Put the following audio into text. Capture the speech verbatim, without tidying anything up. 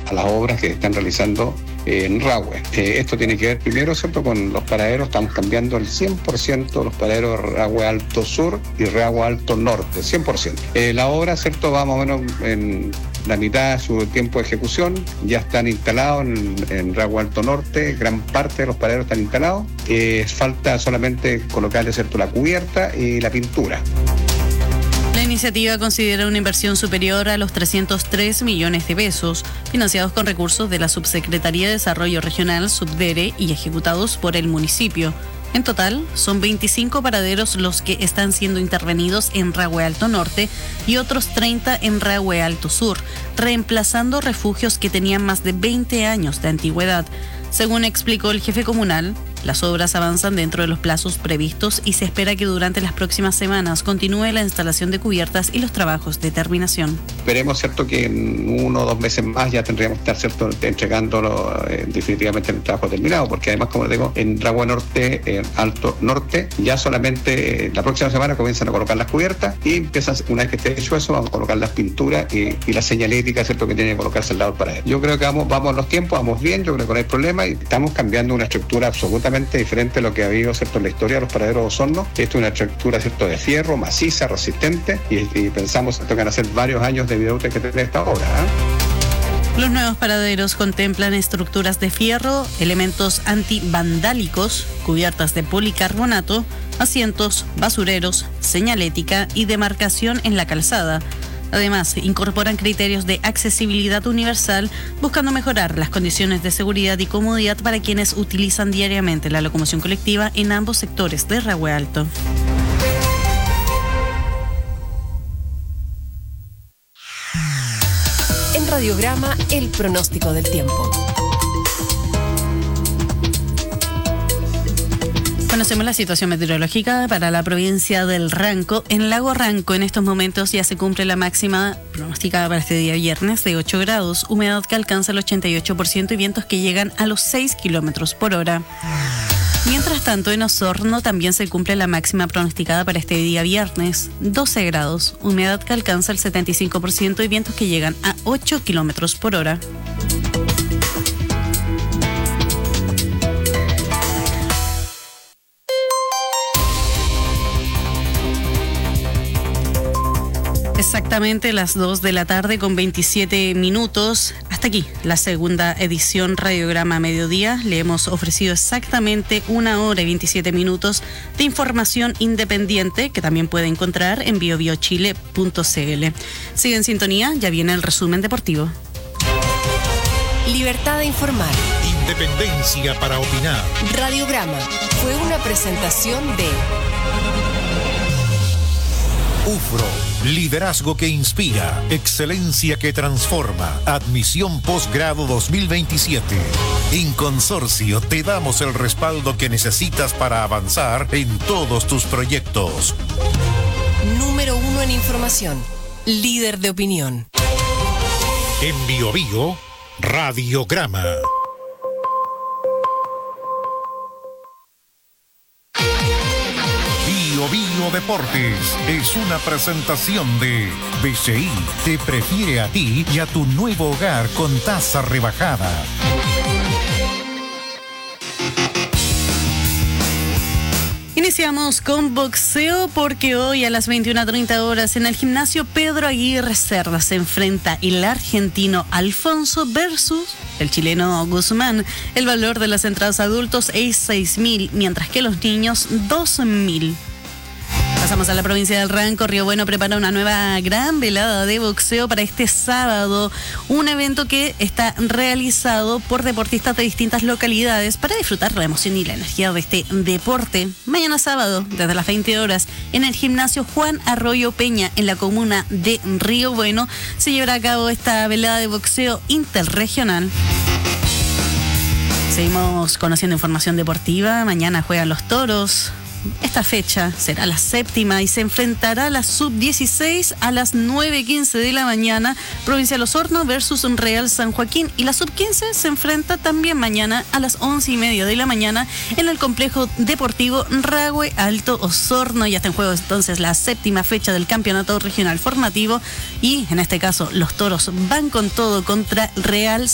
a las obras que están realizando en Rahue. Eh, esto tiene que ver primero, ¿cierto?, con los paraderos. Estamos cambiando el cien por ciento de los paraderos de Rahue Alto Sur y Rahue Alto Norte, cien por ciento. Eh, la obra, ¿cierto?, va más o menos en la mitad de su tiempo de ejecución. Ya están instalados en, en Rahue Alto Norte, gran parte de los paraderos están instalados. Eh, falta solamente colocarle, ¿cierto?, la cubierta y la pintura. La iniciativa considera una inversión superior a los trescientos tres millones de pesos, financiados con recursos de la Subsecretaría de Desarrollo Regional, Subdere, y ejecutados por el municipio. En total, son veinticinco paraderos los que están siendo intervenidos en Rahue Alto Norte y otros treinta en Rahue Alto Sur, reemplazando refugios que tenían más de veinte años de antigüedad. Según explicó el jefe comunal, las obras avanzan dentro de los plazos previstos y se espera que durante las próximas semanas continúe la instalación de cubiertas y los trabajos de terminación. Esperemos, ¿cierto?, que en uno o dos meses más ya tendríamos que estar, ¿cierto?, entregándolo eh, definitivamente el trabajo terminado, porque además, como les digo, en Rahue Norte, eh, Alto Norte, ya solamente eh, la próxima semana comienzan a colocar las cubiertas y empiezan, una vez que esté hecho eso, vamos a colocar las pinturas y, y la señalética, ¿cierto?, que tiene que colocarse al lado del paradero. Yo creo que vamos, vamos a los tiempos, vamos bien, yo creo que no hay problema y estamos cambiando una estructura absolutamente diferente a lo que ha habido, ¿cierto?, en la historia de los paraderos de Osorno. Esto es una estructura, ¿cierto?, de fierro, maciza, resistente, y, y pensamos, ¿cierto?, que van a ser varios años de vida útil que tiene esta obra, ¿eh? Los nuevos paraderos contemplan estructuras de fierro, elementos antivandálicos, cubiertas de policarbonato, asientos, basureros, señalética y demarcación en la calzada. Además, incorporan criterios de accesibilidad universal, buscando mejorar las condiciones de seguridad y comodidad para quienes utilizan diariamente la locomoción colectiva en ambos sectores de Rahue Alto. En Radiograma, el pronóstico del tiempo. Conocemos la situación meteorológica para la provincia del Ranco. En Lago Ranco en estos momentos ya se cumple la máxima pronosticada para este día viernes de ocho grados, humedad que alcanza el ochenta y ocho por ciento y vientos que llegan a los seis kilómetros por hora. Mientras tanto, en Osorno también se cumple la máxima pronosticada para este día viernes, doce grados, humedad que alcanza el setenta y cinco por ciento y vientos que llegan a ocho kilómetros por hora. Exactamente las dos de la tarde con veintisiete minutos. Hasta aquí la segunda edición Radiograma Mediodía. Le hemos ofrecido exactamente una hora y veintisiete minutos de información independiente que también puede encontrar en bio bio chile punto c l. Sigue en sintonía, ya viene el resumen deportivo. Libertad de informar. Independencia para opinar. Radiograma fue una presentación de UFRO, liderazgo que inspira, excelencia que transforma, admisión posgrado dos mil veintisiete. En Consorcio te damos el respaldo que necesitas para avanzar en todos tus proyectos. Número uno en información, líder de opinión. En Bio Bio, Radiograma. Bio Bio Deportes es una presentación de B C I. Te prefiere a ti y a tu nuevo hogar con tasa rebajada. Iniciamos con boxeo porque hoy a las veintiuna treinta horas en el gimnasio Pedro Aguirre Cerda se enfrenta el argentino Alfonso versus el chileno Guzmán. El valor de las entradas adultos es seis mil, mientras que los niños dos mil. Pasamos a la provincia del Ranco. Río Bueno prepara una nueva gran velada de boxeo para este sábado. Un evento que está realizado por deportistas de distintas localidades para disfrutar la emoción y la energía de este deporte. Mañana sábado, desde las veinte horas, en el gimnasio Juan Arroyo Peña, en la comuna de Río Bueno, se llevará a cabo esta velada de boxeo interregional. Seguimos conociendo información deportiva. Mañana juegan los Toros. Esta fecha será la séptima y se enfrentará la sub dieciséis a las nueve quince de la mañana, Provincia de Osorno versus Real San Joaquín. Y la sub quince se enfrenta también mañana a las once y media de la mañana en el complejo deportivo Rahue Alto Osorno. Ya está en juego entonces la séptima fecha del campeonato regional formativo y en este caso los Toros van con todo contra Real